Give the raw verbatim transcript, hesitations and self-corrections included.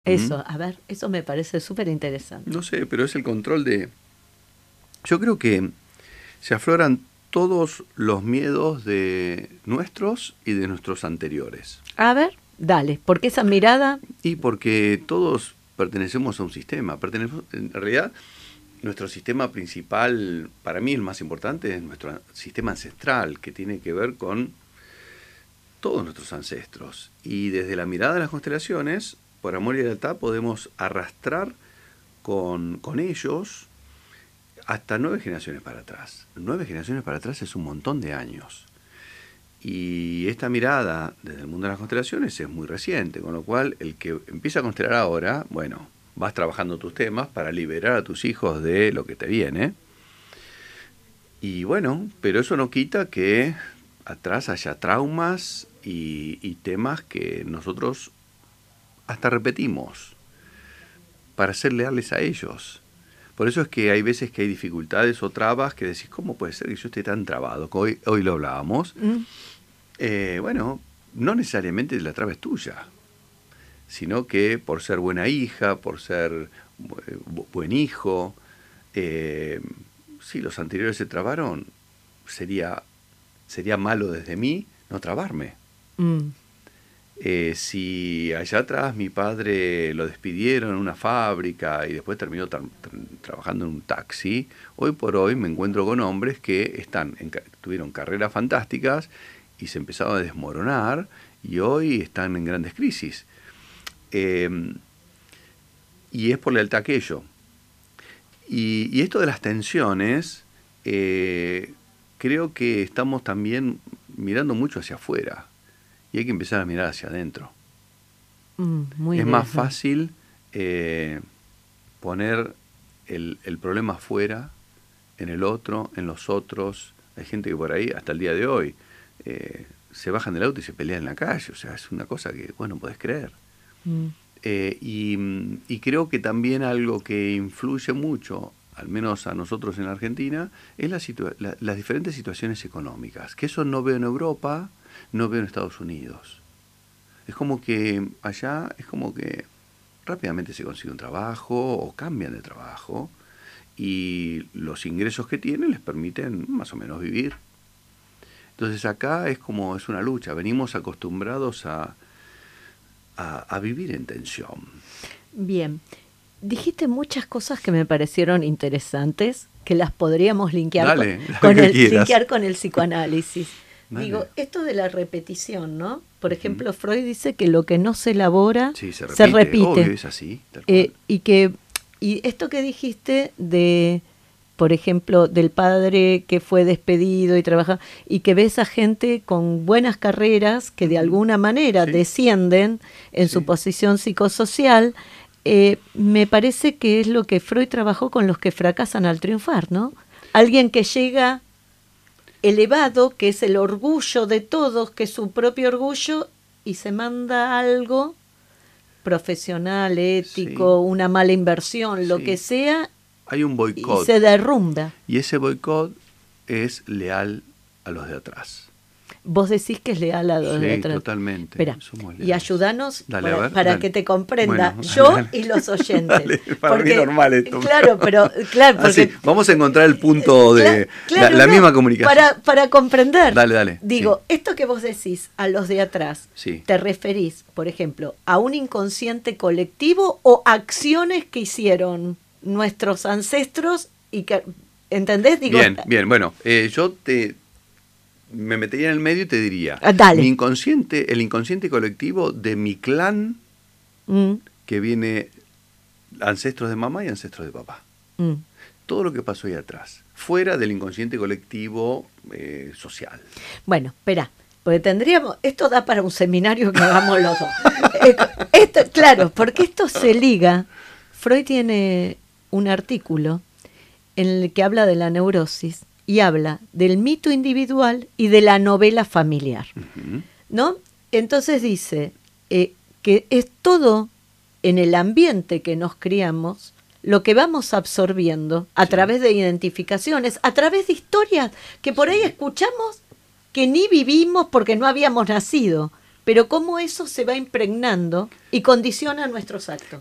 ¿Mm? Eso, a ver, eso me parece súper interesante. No sé, pero es el control de... Yo creo que se afloran todos los miedos de nuestros y de nuestros anteriores. A ver, dale, porque esa mirada... Y porque todos pertenecemos a un sistema. Pertenecemos, en realidad, nuestro sistema principal, para mí el más importante, es nuestro sistema ancestral, que tiene que ver con todos nuestros ancestros. Y desde la mirada de las constelaciones, por amor y lealtad, podemos arrastrar con, con ellos hasta nueve generaciones para atrás. Nueve generaciones para atrás es un montón de años. Y esta mirada desde el mundo de las constelaciones es muy reciente, con lo cual el que empieza a constelar ahora, bueno, vas trabajando tus temas para liberar a tus hijos de lo que te viene. Y bueno, pero eso no quita que atrás haya traumas y, y temas que nosotros hasta repetimos para ser leales a ellos. Por eso es que hay veces que hay dificultades o trabas que decís, ¿cómo puede ser que yo esté tan trabado? Hoy, hoy lo hablábamos. Mm. Eh, bueno, no necesariamente la traba es tuya, sino que por ser buena hija, por ser bu buen hijo, eh, si los anteriores se trabaron, sería, sería malo desde mí no trabarme. Mm. Eh, si allá atrás mi padre lo despidieron en una fábrica y después terminó tra tra trabajando en un taxi, hoy por hoy me encuentro con hombres que están en, tuvieron carreras fantásticas y se empezaron a desmoronar y hoy están en grandes crisis. Eh, y es por lealtad a aquello. Y, y esto de las tensiones, eh, creo que estamos también mirando mucho hacia afuera. Y hay que empezar a mirar hacia adentro. Mm, muy es más fácil eh, poner el, el problema afuera, en el otro, en los otros. Hay gente que por ahí, hasta el día de hoy, eh, se bajan del auto y se pelean en la calle. O sea, es una cosa que, bueno, podés creer. Mm. Eh, y, y creo que también algo que influye mucho, al menos a nosotros en Argentina, es la la, las diferentes situaciones económicas. Que eso no veo en Europa, no veo en Estados Unidos. Es como que allá, es como que rápidamente se consigue un trabajo o cambian de trabajo y los ingresos que tienen les permiten más o menos vivir. Entonces acá es como, es una lucha, venimos acostumbrados a, a, a vivir en tensión. Bien, dijiste muchas cosas que me parecieron interesantes, que las podríamos linkear, Dale, con, con el, linkear con el psicoanálisis. Dale. Digo, esto de la repetición, ¿no? Por ejemplo, uh-huh. Freud dice que lo que no se elabora sí, se repite. Se repite. Obvio, es así, tal cual. Eh, y que y esto que dijiste de, por ejemplo, del padre que fue despedido y trabaja y que ves a gente con buenas carreras que de alguna manera sí. descienden en sí. su posición psicosocial, eh, me parece que es lo que Freud trabajó con los que fracasan al triunfar, ¿no? Alguien que llega elevado, que es el orgullo de todos, que es su propio orgullo, y se manda algo profesional, ético, sí. una mala inversión, lo sí. que sea, hay un boicot. Y se derrumba. Y ese boicot es leal a los de atrás. Vos decís que es leal a los sí, de atrás. Totalmente. Espera, y ayudanos dale, para, ver, para dale. que te comprenda bueno, yo dale. y los oyentes. Dale, para porque, mí normal esto. Claro, pero claro, porque, Así, vamos a encontrar el punto de claro, la, la no, misma comunicación. Para, para comprender. Dale, dale. Digo, sí. esto que vos decís a los de atrás, sí. ¿te referís, por ejemplo, a un inconsciente colectivo o acciones que hicieron nuestros ancestros y que, ¿entendés? Digo, bien, bien, bueno, eh, yo te me metería en el medio y te diría, ah, dale. mi inconsciente, el inconsciente colectivo de mi clan, mm. que viene ancestros de mamá y ancestros de papá. Mm. Todo lo que pasó ahí atrás, fuera del inconsciente colectivo eh, social. Bueno, espera, porque tendríamos, esto da para un seminario que hagamos los dos. esto, claro, porque esto se liga. Freud tiene un artículo en el que habla de la neurosis y habla del mito individual y de la novela familiar, uh-huh. ¿no? Entonces dice eh, que es todo en el ambiente que nos criamos lo que vamos absorbiendo a sí. través de identificaciones, a través de historias que por sí. ahí escuchamos que ni vivimos porque no habíamos nacido, pero cómo eso se va impregnando y condiciona nuestros actos.